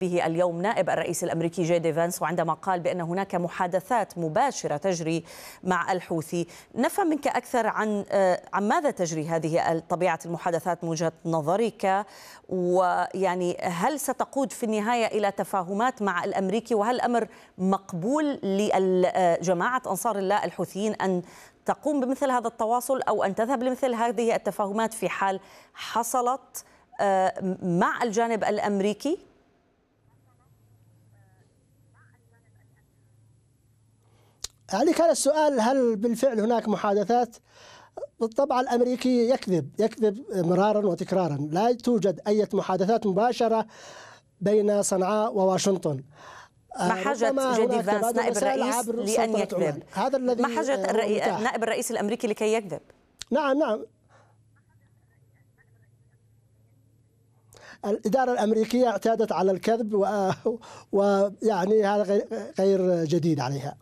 به اليوم نائب الرئيس الأمريكي جي دي فانس، وعندما قال بأن هناك محادثات مباشرة تجري مع الحوثي. نفهم منك أكثر عن ماذا تجري هذه طبيعة المحادثات من وجهة نظرك، ويعني هل ستقود في النهاية إلى تفاهمات مع الأمريكي، وهل الأمر مقبول لجماعة أنصار الله الحوثيين أن تقوم بمثل هذا التواصل أو أن تذهب لمثل هذه التفاهمات في حال حصلت مع الجانب الأمريكي؟ يعني كان السؤال هل بالفعل هناك محادثات؟ بالطبع الأمريكي يكذب مرارا وتكرارا، لا توجد أي محادثات مباشرة بين صنعاء وواشنطن. ما حاجة جي دي فانس نائب الرئيس لأن يكذب؟ هذا الذي ما حاجة نائب الرئيس الأمريكي لكي يكذب؟ نعم الإدارة الأمريكية اعتادت على الكذب ويعني هذا غير جديد عليها.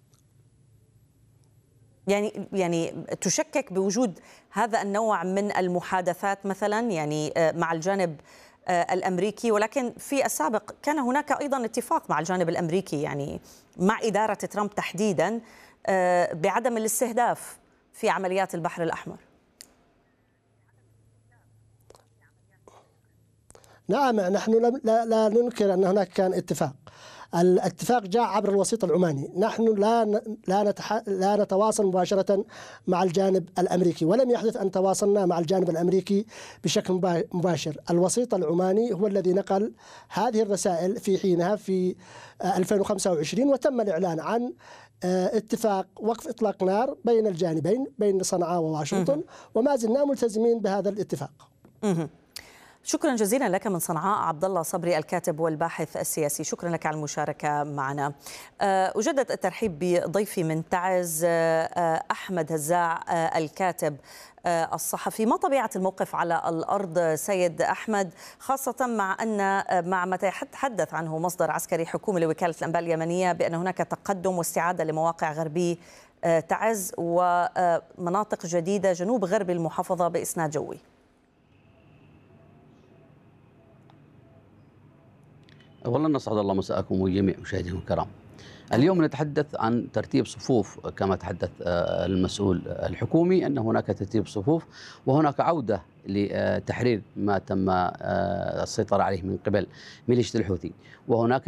يعني تشكك بوجود هذا النوع من المحادثات مثلا يعني مع الجانب الأمريكي، ولكن في السابق كان هناك أيضا اتفاق مع الجانب الأمريكي يعني مع إدارة ترامب تحديدا بعدم الاستهداف في عمليات البحر الأحمر. نعم نحن لا ننكر أن هناك كان اتفاق. الاتفاق جاء عبر الوسيط العماني. نحن لا نتواصل مباشرة مع الجانب الأمريكي، ولم يحدث أن تواصلنا مع الجانب الأمريكي بشكل مباشر. الوسيط العماني هو الذي نقل هذه الرسائل في حينها في 2025، وتم الإعلان عن اتفاق وقف إطلاق نار بين الجانبين بين صنعاء وواشنطن، وما زلنا ملتزمين بهذا الاتفاق. شكرا جزيلا لك من صنعاء عبد الله صبري الكاتب والباحث السياسي، شكرا لك على المشاركة معنا. أجدد الترحيب بضيفي من تعز أحمد هزاع الكاتب الصحفي. ما طبيعة الموقف على الأرض سيد أحمد، خاصة مع ما يتحدث عنه مصدر عسكري حكومي لوكالة الأنباء اليمنية بأن هناك تقدم واستعادة لمواقع غربي تعز ومناطق جديدة جنوب غرب المحافظة بإسناد جوي؟ والله نسعد الله مساءكم وجميع مشاهدينا الكرام. اليوم نتحدث عن ترتيب صفوف كما تحدث المسؤول الحكومي أن هناك ترتيب صفوف وهناك عودة لتحرير ما تم السيطرة عليه من قبل ميليشيا الحوثي، وهناك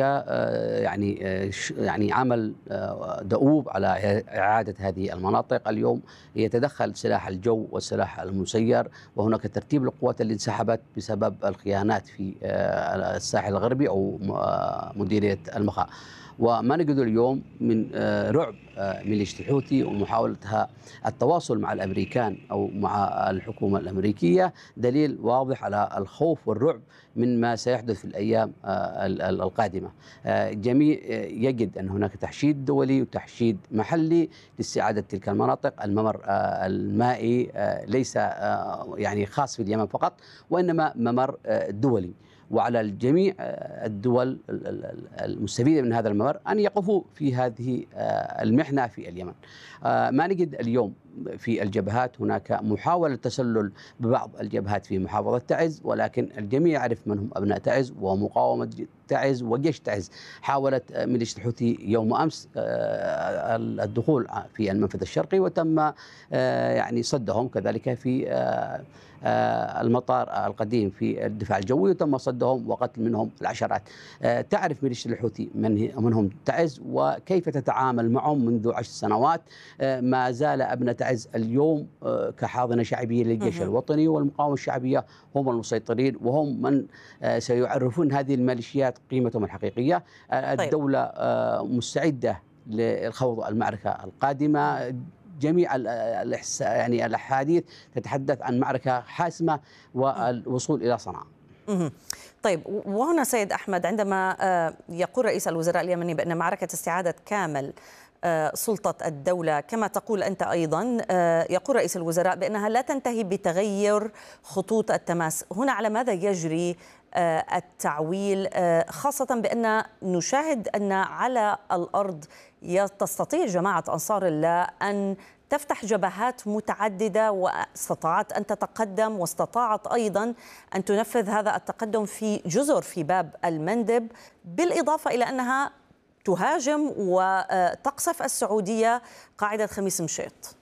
يعني عمل دؤوب على إعادة هذه المناطق. اليوم يتدخل سلاح الجو والسلاح المسير، وهناك ترتيب القوات اللي انسحبت بسبب الخيانات في الساحل الغربي أو مديرية المخا. وما نجده اليوم من رعب ميليشيا الحوثي ومحاولتها التواصل مع الأمريكان أو مع الحكومة الأمريكية دليل واضح على الخوف والرعب من ما سيحدث في الأيام القادمة. جميع يجد أن هناك تحشيد دولي وتحشيد محلي لاستعادة تلك المناطق. الممر المائي ليس يعني خاص في اليمن فقط، وإنما ممر دولي، وعلى الجميع الدول المستفيدة من هذا الممر أن يقفوا في هذه المحنة في اليمن. ما نجد اليوم في الجبهات هناك محاولة تسلل ببعض الجبهات في محافظة تعز، ولكن الجميع يعرف من هم أبناء تعز ومقاومة تعز وجيش تعز. حاولت ميليشيا الحوثي يوم أمس الدخول في المنفذ الشرقي وتم يعني صدهم، كذلك في المطار القديم في الدفاع الجوي وتم صدهم وقتل منهم العشرات. تعرف ميليشيا الحوثي من هم تعز وكيف تتعامل معهم منذ 10 سنوات. ما زال أبناء تعز اليوم كحاضنة شعبية للجيش الوطني والمقاومة الشعبية هم المسيطرين، وهم من سيعرفون هذه الميليشيات قيمتهم الحقيقية. الدولة مستعدة للخوض المعركة القادمة. جميع يعني الأحاديث تتحدث عن معركة حاسمة والوصول إلى صنعاء. طيب، وهنا سيد أحمد عندما يقول رئيس الوزراء اليمني بأن معركة استعادة كامل سلطة الدولة كما تقول أنت أيضا، يقول رئيس الوزراء بأنها لا تنتهي بتغير خطوط التماس. هنا على ماذا يجري التعويل، خاصة بأن نشاهد أن على الأرض تستطيع جماعة أنصار الله أن تفتح جبهات متعددة واستطاعت أن تتقدم، واستطاعت أيضا أن تنفذ هذا التقدم في جزر في باب المندب، بالإضافة إلى أنها تهاجم وتقصف السعودية قاعدة خميس مشيط.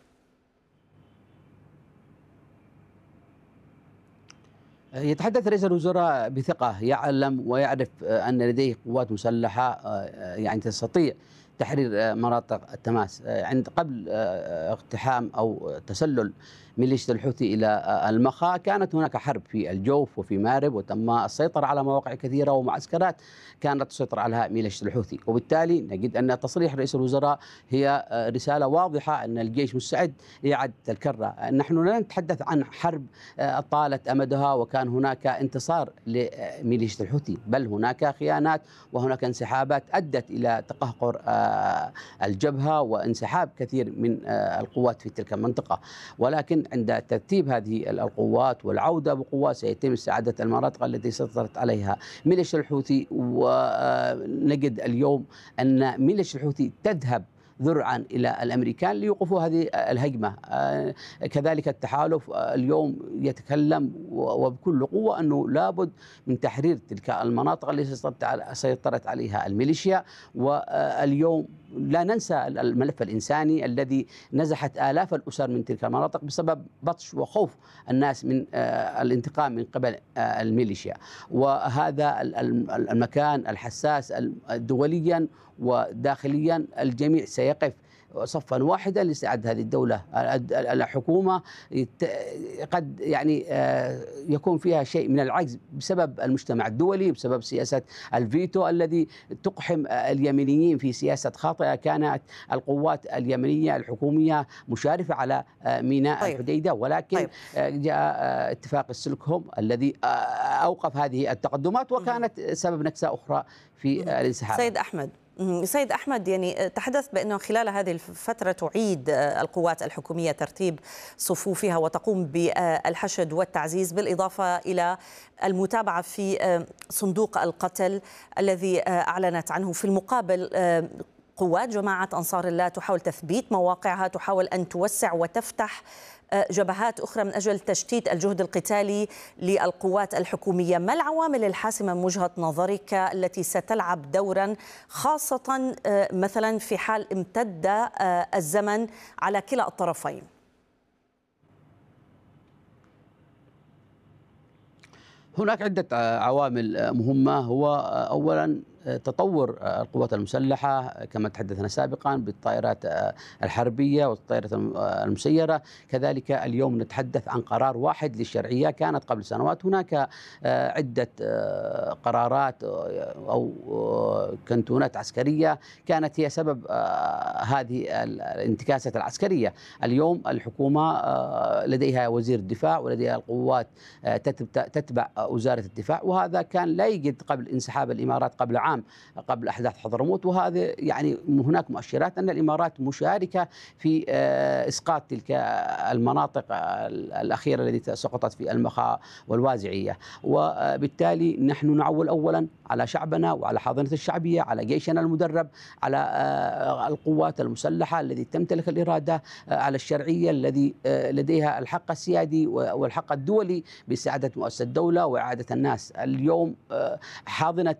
يتحدث رئيس الوزراء بثقة، يعلم ويعرف أن لديه قوات مسلحة يعني تستطيع تحرير مناطق التماس. عند قبل اقتحام أو تسلل ميليشيا الحوثي إلى المخا كانت هناك حرب في الجوف وفي مارب، وتم السيطرة على مواقع كثيرة ومعسكرات كانت تسيطر عليها ميليشيا الحوثي. وبالتالي نجد أن تصريح رئيس الوزراء هي رسالة واضحة أن الجيش مستعد لإعادة الكرة. نحن لا نتحدث عن حرب طالت أمدها وكان هناك انتصار لميليشيا الحوثي، بل هناك خيانات وهناك انسحابات أدت إلى تقهقر الجبهة وانسحاب كثير من القوات في تلك المنطقة. ولكن عند ترتيب هذه القوات والعودة بقوة سيتم استعادة المناطق التي سيطرت عليها ميليشيا الحوثي. ونجد اليوم أن ميليشيا الحوثي تذهب ذرعا إلى الأمريكان ليوقفوا هذه الهجمة. كذلك التحالف اليوم يتكلم وبكل قوة أنه لابد من تحرير تلك المناطق التي سيطرت عليها الميليشيا. واليوم لا ننسى الملف الإنساني الذي نزحت آلاف الأسر من تلك المناطق بسبب بطش وخوف الناس من الانتقام من قبل الميليشيا. وهذا المكان الحساس دوليا وداخليا الجميع سيقف صفا واحدا لاستعادة هذه الدولة. الحكومة قد يعني يكون فيها شيء من العجز بسبب المجتمع الدولي، بسبب سياسة الفيتو الذي تقحم اليمنيين في سياسة خاطئة. كانت القوات اليمنية الحكومية مشارفة على ميناء الحديدة، ولكن جاء اتفاق السلكهم الذي أوقف هذه التقدمات وكانت سبب نكسة أخرى في الانسحاب. سيد أحمد، يعني تحدث بأنه خلال هذه الفترة تعيد القوات الحكومية ترتيب صفوفها وتقوم بالحشد والتعزيز، بالإضافة إلى المتابعة في صندوق القتل الذي أعلنت عنه. في المقابل قوات جماعة أنصار الله تحاول تثبيت مواقعها، تحاول أن توسع وتفتح جبهات أخرى من أجل تشتيت الجهد القتالي للقوات الحكومية. ما العوامل الحاسمة من وجهة نظرك التي ستلعب دورا، خاصة مثلا في حال امتد الزمن على كلا الطرفين؟ هناك عدة عوامل مهمة. هو أولا تطور القوات المسلحة كما تحدثنا سابقا بالطائرات الحربية والطائرات المسيرة. كذلك اليوم نتحدث عن قرار واحد للشرعية. كانت قبل سنوات هناك عدة قرارات أو كنتونات عسكرية كانت هي سبب هذه الانتكاسة العسكرية. اليوم الحكومة لديها وزير الدفاع ولديها القوات تتبع وزارة الدفاع، وهذا كان لا يوجد قبل انسحاب الإمارات قبل عام قبل أحداث حضرموت. وهذا يعني هناك مؤشرات أن الإمارات مشاركة في إسقاط تلك المناطق الأخيرة التي سقطت في المخا والوازعية. وبالتالي نحن نعول أولا على شعبنا وعلى حاضنة الشعبية، على جيشنا المدرب، على القوات المسلحة التي تمتلك الإرادة، على الشرعية الذي لديها الحق السيادي والحق الدولي باستعادة مؤسسة الدولة وإعادة الناس. اليوم حاضنة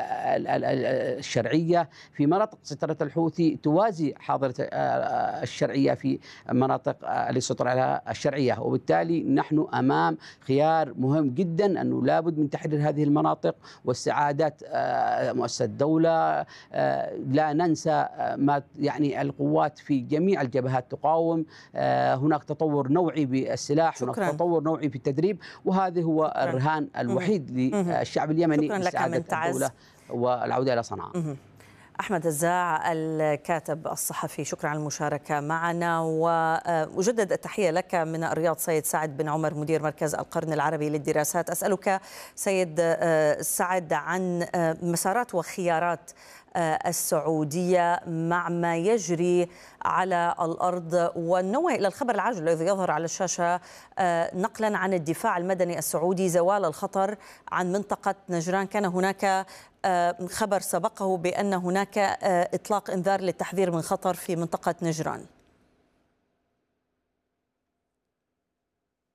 الشرعية في مناطق سيطرة الحوثي توازي حاضنة الشرعية في مناطق التي سيطر عليها الشرعية. وبالتالي نحن أمام خيار مهم جدا أنه لابد من تحرير هذه المناطق واستعادة مؤسسة الدولة. لا ننسى ما يعني القوات في جميع الجبهات تقاوم. هناك تطور نوعي بالسلاح، هناك تطور نوعي في التدريب، وهذا هو الرهان الوحيد للشعب اليمني استعادة الدولة والعودة إلى صنعاء. أحمد الزاع الكاتب الصحفي، شكرا على المشاركة معنا، وأجدد التحية لك من الرياض سيد سعد بن عمر مدير مركز القرن العربي للدراسات. أسألك سيد سعد عن مسارات وخيارات السعودية مع ما يجري على الأرض، ونوه إلى الخبر العاجل الذي يظهر على الشاشة نقلا عن الدفاع المدني السعودي زوال الخطر عن منطقة نجران. كان هناك خبر سبقه بأن هناك إطلاق إنذار للتحذير من خطر في منطقة نجران.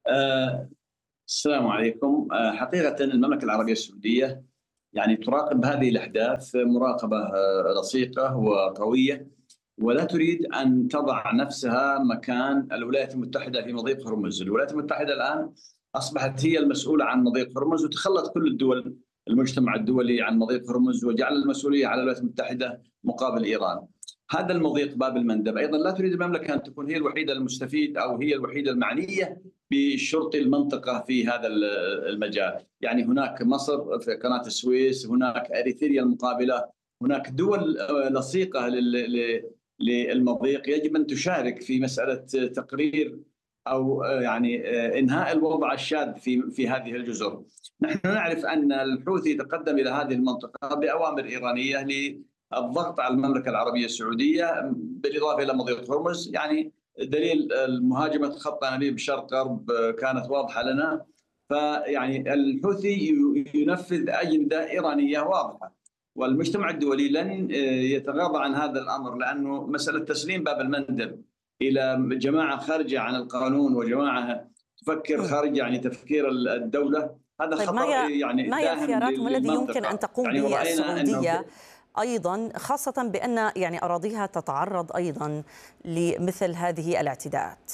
السلام عليكم. حقيقة المملكة العربية السعودية يعني تراقب هذه الأحداث مراقبة لصيقة وقوية، ولا تريد أن تضع نفسها مكان الولايات المتحدة في مضيق هرمز. الولايات المتحدة الآن أصبحت هي المسؤولة عن مضيق هرمز، وتخلت كل الدول المجتمع الدولي عن مضيق هرمز، وجعل المسؤولية على الولايات المتحدة مقابل إيران. هذا المضيق باب المندب أيضا لا تريد المملكة أن تكون هي الوحيدة المستفيد أو هي الوحيدة المعنية بشرط المنطقة في هذا المجال. يعني هناك مصر في قناة السويس، هناك أريتريا المقابلة، هناك دول لصيقة للمضيق يجب أن تشارك في مسألة تقرير أو يعني إنهاء الوضع الشاذ في هذه الجزر. نحن نعرف أن الحوثي تقدم إلى هذه المنطقة بأوامر إيرانية للضغط على المملكة العربية السعودية بالإضافة إلى مضيق هرمز. يعني دليل المهاجمة خط أنابيب شرق غرب كانت واضحة لنا. فيعني الحوثي ينفذ أجندة إيرانية واضحة، والمجتمع الدولي لن يتغاضى عن هذا الأمر، لأنه مسألة تسليم باب المندب إلى جماعة خارجة عن القانون وجماعة تفكر خارج يعني تفكير الدولة، هذا طيب خطر يعني ما هي خياراتهم الذي يمكن أن تقوم يعني به السعودية أيضا، خاصة بأن يعني أراضيها تتعرض أيضا لمثل هذه الاعتداءات؟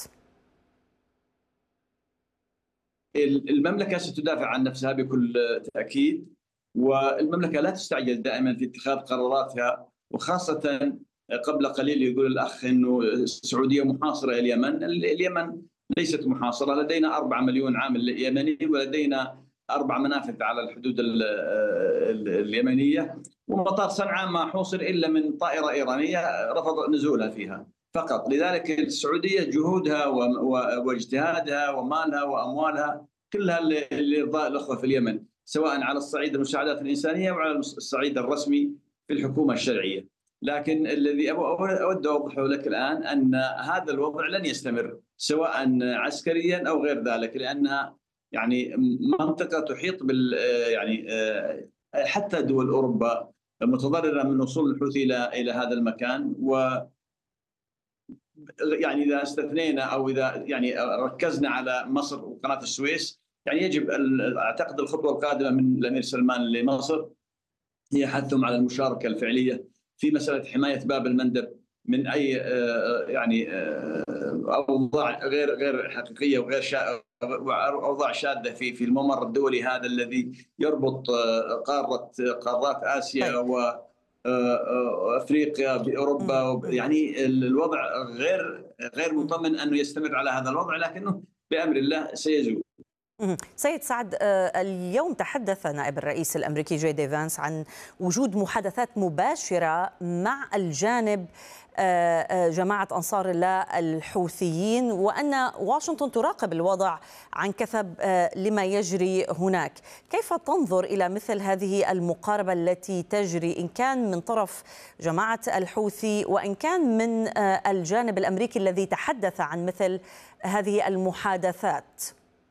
المملكة ستدافع عن نفسها بكل تأكيد، والمملكة لا تستعجل دائما في اتخاذ قراراتها، وخاصة قبل قليل يقول الأخ أنه السعودية محاصرة اليمن. اليمن ليست محاصرة، لدينا 4 مليون عامل يمني، ولدينا 4 منافذ على الحدود اليمنية، ومطار صنعاء ما حوصر إلا من طائرة إيرانية رفض نزولها فيها فقط. لذلك السعودية جهودها واجتهادها ومالها وأموالها كلها لإرضاء الأخوة في اليمن، سواء على الصعيد المساعدات الإنسانية وعلى الصعيد الرسمي في الحكومة الشرعية. لكن الذي أود أوضحه لك الآن أن هذا الوضع لن يستمر سواء عسكريا أو غير ذلك، لأنها يعني منطقة تحيط بال يعني حتى دول أوروبا متضررة من وصول الحوثي إلى هذا المكان. و يعني إذا استثنينا أو إذا يعني ركزنا على مصر وقناة السويس، يعني يجب أعتقد الخطوة القادمة من الأمير سلمان لمصر هي حثهم على المشاركة الفعلية في مسألة حماية باب المندب من أي يعني أوضاع غير حقيقية وأوضاع شاذة في الممر الدولي هذا الذي يربط قارات آسيا و افريقيا باوروبا. يعني الوضع غير مطمئن انه يستمر على هذا الوضع، لكنه بامر الله سيزول. سيد سعد، اليوم تحدث نائب الرئيس الامريكي جي دي فانس عن وجود محادثات مباشره مع الجانب جماعة أنصار الله الحوثيين، وأن واشنطن تراقب الوضع عن كثب لما يجري هناك. كيف تنظر إلى مثل هذه المقاربة التي تجري إن كان من طرف جماعة الحوثي وإن كان من الجانب الأمريكي الذي تحدث عن مثل هذه المحادثات؟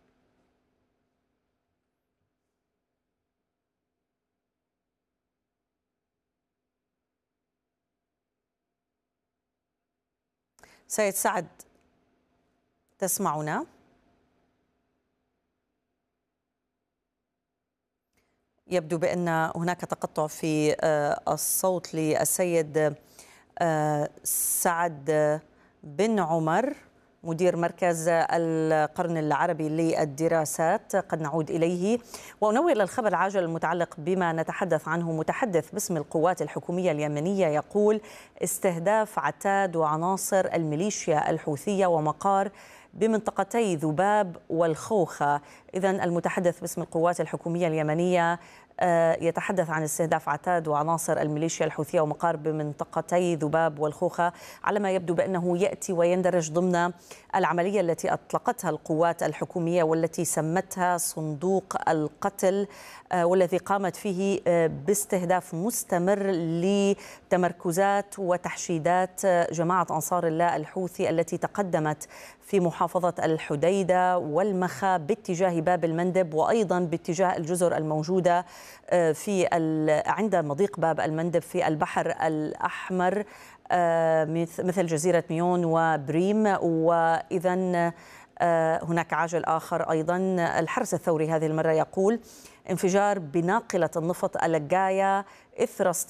سيد سعد، تسمعنا؟ يبدو بأن هناك تقطع في الصوت للسيد سعد بن عمر مدير مركز القرن العربي للدراسات. قد نعود إليه وننوه إلى الخبر العاجل المتعلق بما نتحدث عنه. متحدث باسم القوات الحكومية اليمنية يقول استهداف عتاد وعناصر الميليشيا الحوثية ومقار بمنطقتي ذباب والخوخة. إذن المتحدث باسم القوات الحكومية اليمنية يتحدث عن استهداف عتاد وعناصر الميليشيا الحوثية ومقار بمنطقتي ذباب والخوخة، على ما يبدو بأنه يأتي ويندرج ضمن العملية التي أطلقتها القوات الحكومية والتي سمتها صندوق القتل، والذي قامت فيه باستهداف مستمر لتمركزات وتحشيدات جماعة أنصار الله الحوثي التي تقدمت في محافظة الحديدة والمخا باتجاه باب المندب، وأيضا باتجاه الجزر الموجودة في عند مضيق باب المندب في البحر الأحمر مثل جزيرة ميون وبريم. وإذا هناك عاجل آخر أيضا، الحرس الثوري هذه المرة يقول: انفجار بناقلة النفط اللقاية إثر